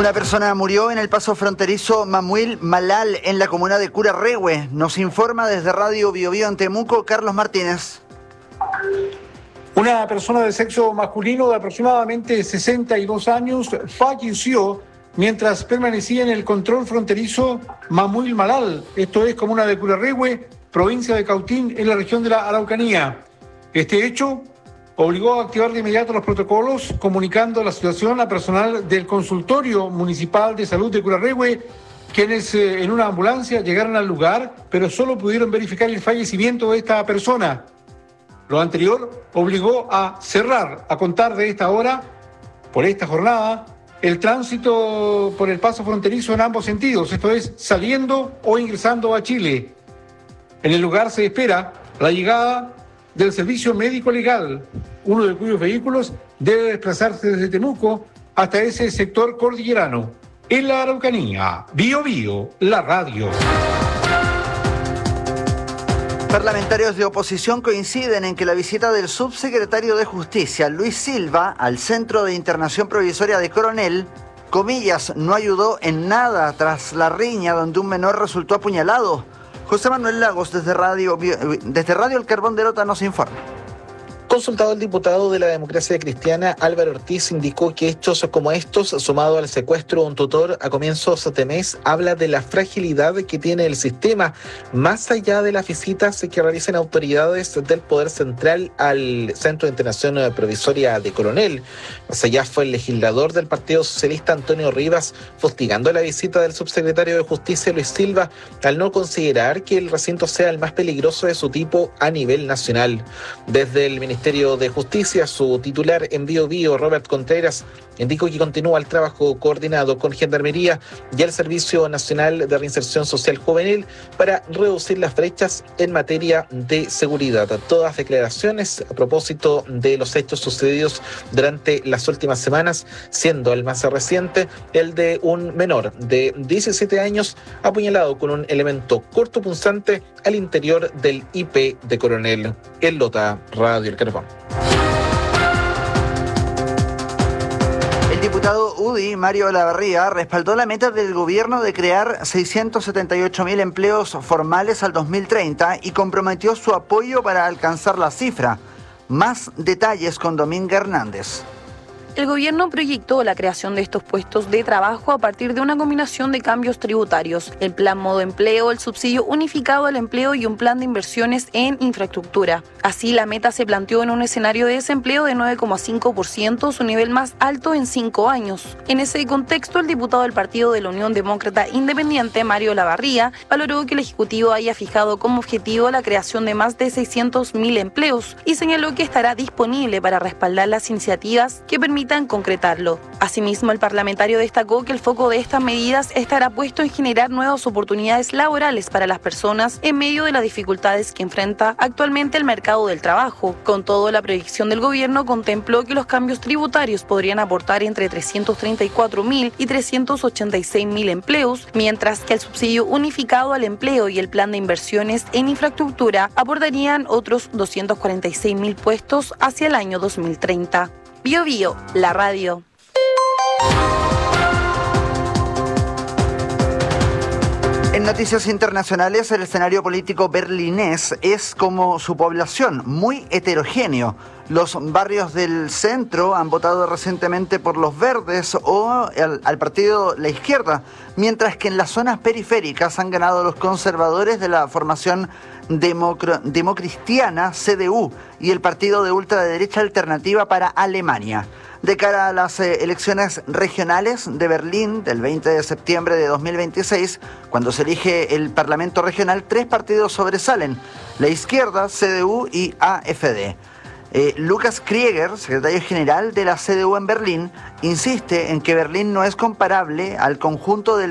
Una persona murió en el paso fronterizo Mamuil Malal en la comuna de Curarrehue. Nos informa desde Radio Biobío en Temuco, Carlos Martínez. Una persona de sexo masculino de aproximadamente 62 años falleció mientras permanecía en el control fronterizo Mamuil Malal, esto es comuna de Curarrehue, provincia de Cautín, en la región de la Araucanía. Este hecho obligó a activar de inmediato los protocolos, comunicando la situación a personal del consultorio municipal de salud de Curarrehue, quienes en una ambulancia llegaron al lugar, pero solo pudieron verificar el fallecimiento de esta persona. Lo anterior obligó a cerrar, a contar de esta hora, por esta jornada, el tránsito por el paso fronterizo en ambos sentidos, esto es, saliendo o ingresando a Chile. En el lugar se espera la llegada del servicio médico legal, uno de cuyos vehículos debe desplazarse desde Temuco hasta ese sector cordillerano. En la Araucanía, Biobío, la radio. Parlamentarios de oposición coinciden en que la visita del subsecretario de Justicia, Luis Silva, al Centro de Internación Provisoria de Coronel, comillas, no ayudó en nada tras la riña donde un menor resultó apuñalado. José Manuel Lagos, desde Radio El Carbón de Lota, nos informa. Consultado el diputado de la Democracia Cristiana, Álvaro Ortiz, indicó que hechos como estos, sumado al secuestro de un tutor a comienzos de mes, habla de la fragilidad que tiene el sistema, más allá de las visitas que realizan autoridades del Poder Central al Centro de Internación Provisoria de Coronel. Más allá fue el legislador del Partido Socialista, Antonio Rivas, fustigando la visita del subsecretario de Justicia, Luis Silva, al no considerar que el recinto sea el más peligroso de su tipo a nivel nacional. Desde el Ministerio de Justicia, su titular en Biobío, Robert Contreras, indicó que continúa el trabajo coordinado con Gendarmería y el Servicio Nacional de Reinserción Social Juvenil para reducir las brechas en materia de seguridad. Todas declaraciones a propósito de los hechos sucedidos durante las últimas semanas, siendo el más reciente el de un menor de 17 años apuñalado con un elemento cortopunzante al interior del IP de Coronel. En Lota, Radio El Carbón. El diputado UDI, Mario Olavarría, respaldó la meta del gobierno de crear 678.000 empleos formales al 2030 y comprometió su apoyo para alcanzar la cifra. Más detalles con Dominga Hernández. El gobierno proyectó la creación de estos puestos de trabajo a partir de una combinación de cambios tributarios, el plan modo empleo, el subsidio unificado al empleo y un plan de inversiones en infraestructura. Así, la meta se planteó en un escenario de desempleo de 9,5%, su nivel más alto en 5 años. En ese contexto, el diputado del Partido de la Unión Demócrata Independiente, Mario Olavarría, valoró que el Ejecutivo haya fijado como objetivo la creación de más de 600.000 empleos y señaló que estará disponible para respaldar las iniciativas que permitan concretarlo. Asimismo, el parlamentario destacó que el foco de estas medidas estará puesto en generar nuevas oportunidades laborales para las personas en medio de las dificultades que enfrenta actualmente el mercado del trabajo. Con todo, la proyección del gobierno contempló que los cambios tributarios podrían aportar entre 334.000 y 386.000 empleos, mientras que el subsidio unificado al empleo y el plan de inversiones en infraestructura aportarían otros 246.000 puestos hacia el año 2030. Biobío, la radio. En noticias internacionales, el escenario político berlinés es como su población, muy heterogéneo. Los barrios del centro han votado recientemente por los verdes o al partido La Izquierda, mientras que en las zonas periféricas han ganado los conservadores de la formación democristiana CDU y el partido de ultraderecha Alternativa para Alemania. De cara a las elecciones regionales de Berlín del 20 de septiembre de 2026, cuando se elige el Parlamento regional, 3 partidos sobresalen: La Izquierda, CDU y AfD. Lucas Krieger, secretario general de la CDU en Berlín, insiste en que Berlín no es comparable al conjunto del